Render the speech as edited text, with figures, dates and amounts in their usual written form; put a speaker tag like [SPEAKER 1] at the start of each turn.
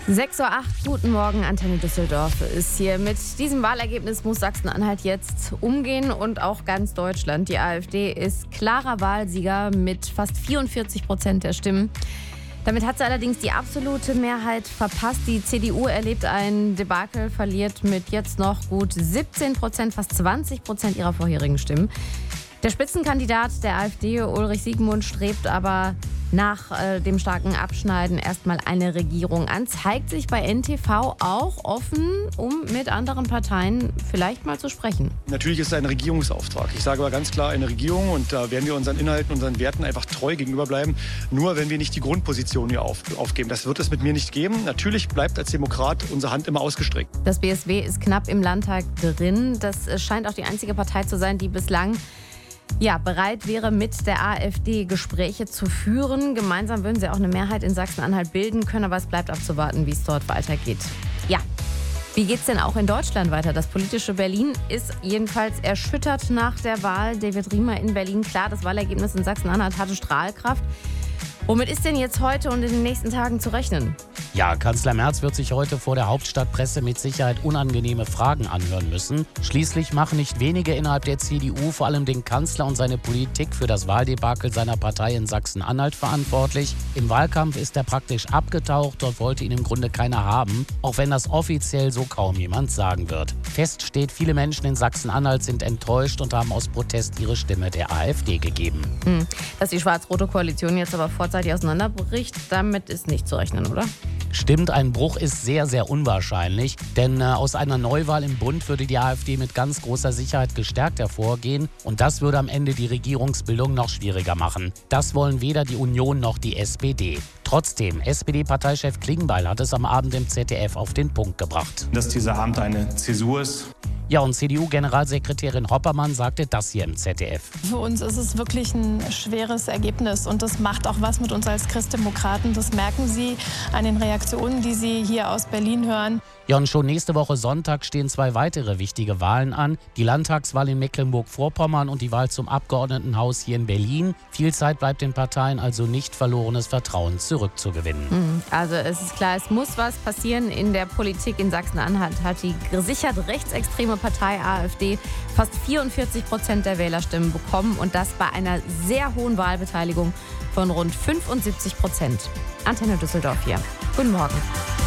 [SPEAKER 1] 6:08 Uhr, guten Morgen, Antenne Düsseldorf ist hier. Mit diesem Wahlergebnis muss Sachsen-Anhalt jetzt umgehen und auch ganz Deutschland. Die AfD ist klarer Wahlsieger mit fast 44% der Stimmen. Damit hat sie allerdings die absolute Mehrheit verpasst. Die CDU erlebt ein Debakel, verliert mit jetzt noch gut 17%, fast 20% ihrer vorherigen Stimmen. Der Spitzenkandidat der AfD, Ulrich Siegmund, strebt aber nach dem starken Abschneiden erstmal eine Regierung an. Zeigt sich bei NTV auch offen, um mit anderen Parteien vielleicht mal zu sprechen.
[SPEAKER 2] Natürlich ist es ein Regierungsauftrag. Ich sage aber ganz klar eine Regierung, und da werden wir unseren Inhalten, unseren Werten einfach treu gegenüber bleiben. Nur wenn wir nicht die Grundposition hier aufgeben. Das wird es mit mir nicht geben. Natürlich bleibt als Demokrat unsere Hand immer ausgestreckt.
[SPEAKER 1] Das BSW ist knapp im Landtag drin. Das scheint auch die einzige Partei zu sein, die bislang bereit wäre, mit der AfD Gespräche zu führen. Gemeinsam würden sie auch eine Mehrheit in Sachsen-Anhalt bilden können, aber es bleibt abzuwarten, wie es dort weitergeht. Ja, wie geht es denn auch in Deutschland weiter? Das politische Berlin ist jedenfalls erschüttert nach der Wahl. David Riemer in Berlin. Klar, das Wahlergebnis in Sachsen-Anhalt hatte Strahlkraft. Womit ist denn jetzt heute und in den nächsten Tagen zu rechnen?
[SPEAKER 3] Ja, Kanzler Merz wird sich heute vor der Hauptstadtpresse mit Sicherheit unangenehme Fragen anhören müssen. Schließlich machen nicht wenige innerhalb der CDU vor allem den Kanzler und seine Politik für das Wahldebakel seiner Partei in Sachsen-Anhalt verantwortlich. Im Wahlkampf ist er praktisch abgetaucht, dort wollte ihn im Grunde keiner haben, auch wenn das offiziell so kaum jemand sagen wird. Fest steht, viele Menschen in Sachsen-Anhalt sind enttäuscht und haben aus Protest ihre Stimme der AfD gegeben.
[SPEAKER 1] Dass die schwarz-rote Koalition jetzt aber vorzeitig auseinanderbricht, damit ist nicht zu rechnen, oder?
[SPEAKER 3] Stimmt, ein Bruch ist sehr, sehr unwahrscheinlich, denn aus einer Neuwahl im Bund würde die AfD mit ganz großer Sicherheit gestärkt hervorgehen und das würde am Ende die Regierungsbildung noch schwieriger machen. Das wollen weder die Union noch die SPD. Trotzdem, SPD-Parteichef Klingbeil hat es am Abend im ZDF auf den Punkt gebracht.
[SPEAKER 4] Dass dieser Abend eine Zäsur ist.
[SPEAKER 3] Ja, und CDU-Generalsekretärin Hoppermann sagte das hier im ZDF.
[SPEAKER 5] Für uns ist es wirklich ein schweres Ergebnis und das macht auch was mit uns als Christdemokraten. Das merken Sie an den Reaktionen, die Sie hier aus Berlin hören.
[SPEAKER 3] Ja, und schon nächste Woche Sonntag stehen 2 weitere wichtige Wahlen an. Die Landtagswahl in Mecklenburg-Vorpommern und die Wahl zum Abgeordnetenhaus hier in Berlin. Viel Zeit bleibt den Parteien also nicht, verlorenes Vertrauen zurückzugewinnen.
[SPEAKER 1] Also es ist klar, es muss was passieren in der Politik. In Sachsen-Anhalt hat die gesichert rechtsextreme Partei AfD fast 44% der Wählerstimmen bekommen und das bei einer sehr hohen Wahlbeteiligung von rund 75%. Antenne Düsseldorf hier. Guten Morgen.